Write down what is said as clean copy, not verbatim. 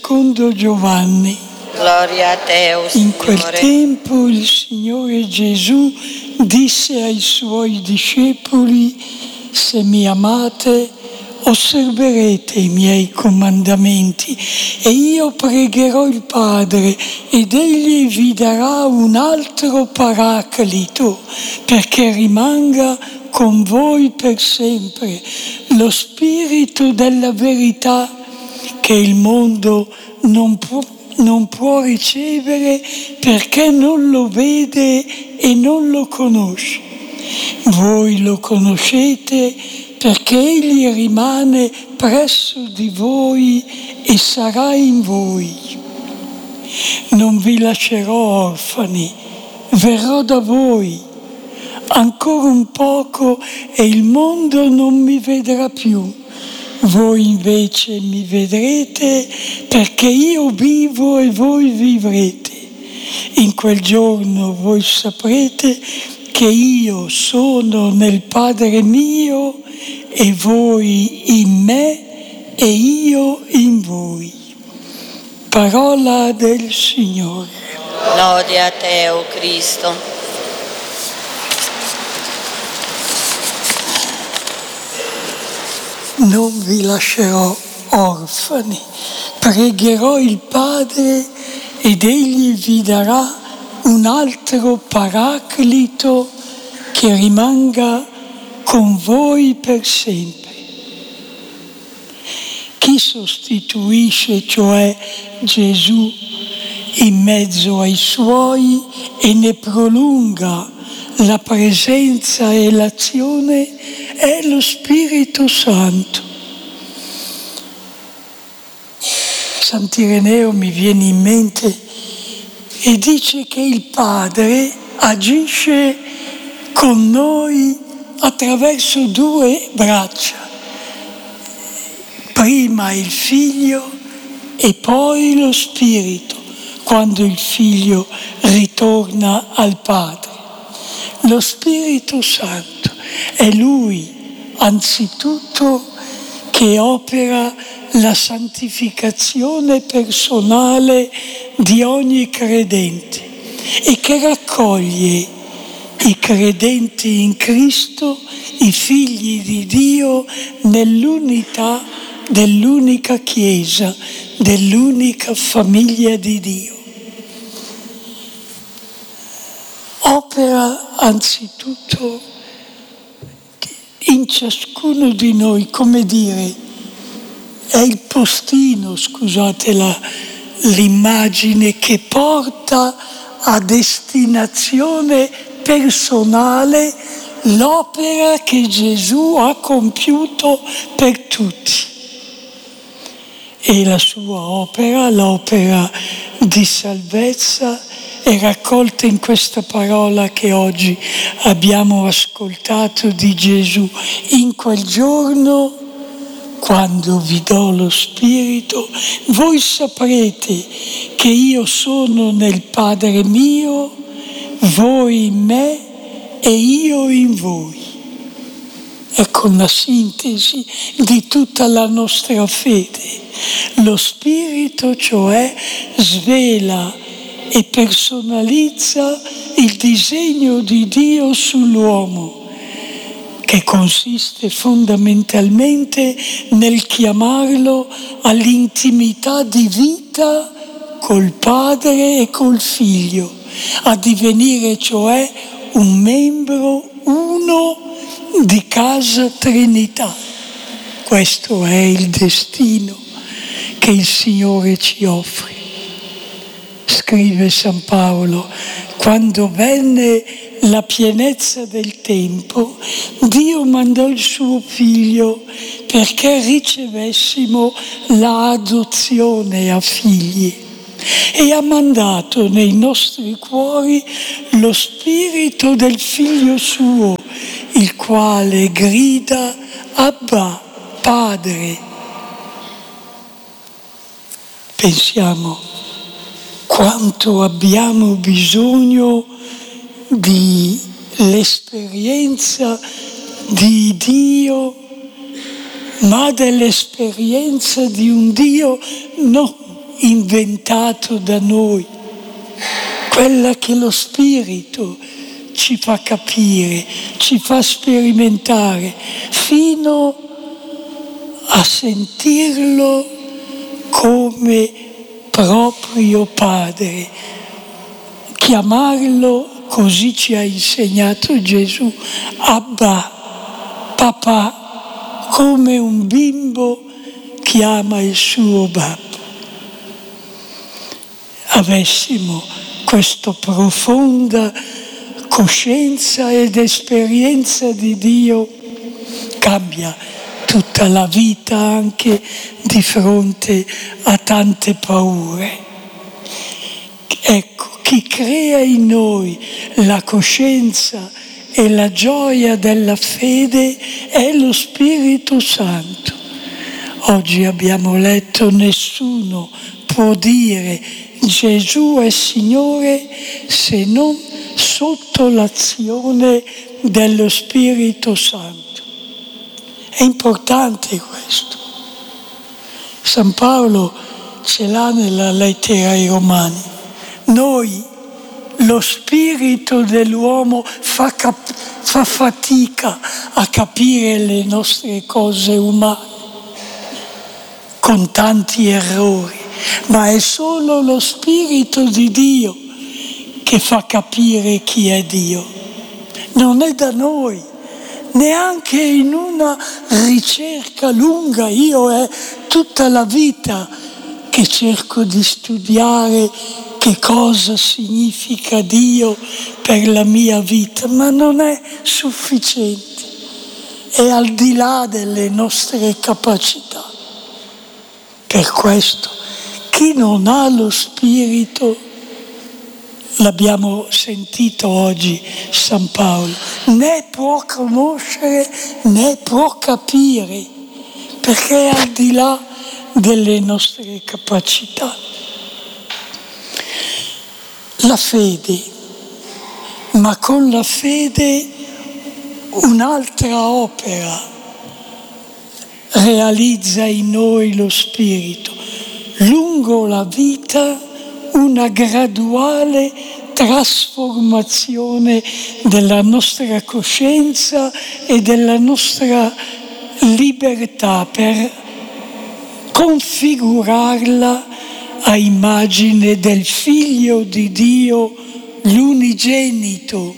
secondo Giovanni. Gloria a te, o In quel Signore. tempo il Signore Gesù disse ai Suoi discepoli: se mi amate, osserverete i miei comandamenti e io pregherò il Padre ed Egli vi darà un altro Paraclito perché rimanga con voi per sempre, lo Spirito della verità che il mondo non può ricevere perché non lo vede e non lo conosce. Voi lo conoscete perché Egli rimane presso di voi e sarà in voi. Non vi lascerò orfani, verrò da voi. Ancora un poco e il mondo non mi vedrà più. Voi invece mi vedrete perché io vivo e voi vivrete. In quel giorno voi saprete che io sono nel Padre mio e voi in me e io in voi. Parola del Signore. Lode a te, o Cristo. Non vi lascerò orfani, pregherò il Padre ed Egli vi darà un altro Paraclito che rimanga con voi per sempre. Chi sostituisce, cioè Gesù, in mezzo ai Suoi e ne prolunga la presenza e l'azione è lo Spirito Santo. Sant'Ireneo mi viene in mente e dice che il Padre agisce con noi attraverso due braccia, prima il Figlio e poi lo Spirito, quando il Figlio ritorna al Padre. Lo Spirito Santo è Lui anzitutto che opera la santificazione personale di ogni credente e che raccoglie i credenti in Cristo, i figli di Dio, nell'unità dell'unica Chiesa, dell'unica famiglia di Dio. Opera anzitutto in ciascuno di noi, come dire, è il postino, scusate l'immagine, che porta a destinazione personale l'opera che Gesù ha compiuto per tutti. E la sua opera, l'opera di salvezza, è raccolta in questa parola che oggi abbiamo ascoltato di Gesù. In quel giorno, quando vi do lo Spirito, voi saprete che io sono nel Padre mio, voi in me e io in voi. Ecco una sintesi di tutta la nostra fede. Lo Spirito, cioè, svela e personalizza il disegno di Dio sull'uomo, che consiste fondamentalmente nel chiamarlo all'intimità di vita col Padre e col Figlio, a divenire cioè un membro uno di Casa Trinità. Questo è il destino che il Signore ci offre. Scrive San Paolo: quando venne la pienezza del tempo, Dio mandò il suo Figlio perché ricevessimo l'adozione a figli e ha mandato nei nostri cuori lo Spirito del Figlio suo, il quale grida: Abba, Padre. Pensiamo quanto abbiamo bisogno dell'esperienza di Dio, ma dell'esperienza di un Dio non inventato da noi, quella che lo Spirito ci fa capire, ci fa sperimentare, fino a sentirlo come proprio Padre, chiamarlo, così ci ha insegnato Gesù, Abba, papà, come un bimbo chiama il suo babbo. Avessimo questa profonda coscienza ed esperienza di Dio, cambia tutta la vita anche di fronte a tante paure. Ecco, chi crea in noi la coscienza e la gioia della fede è lo Spirito Santo. Oggi abbiamo letto: nessuno può dire Gesù è Signore se non sotto l'azione dello Spirito Santo. È importante questo. San Paolo ce l'ha nella lettera ai Romani. Noi, lo spirito dell'uomo fa fatica a capire le nostre cose umane, con tanti errori, ma è solo lo Spirito di Dio che fa capire chi è Dio. Non è da noi, neanche in una ricerca lunga. Io è tutta la vita che cerco di studiare che cosa significa Dio per la mia vita, ma non è sufficiente, è al di là delle nostre capacità. Per questo, chi non ha lo Spirito, l'abbiamo sentito oggi San Paolo, né può conoscere né può capire, perché è al di là delle nostre capacità. La fede, ma con la fede un'altra opera realizza in noi lo Spirito. Lungo la vita una graduale trasformazione della nostra coscienza e della nostra libertà per configurarla a immagine del Figlio di Dio, l'unigenito,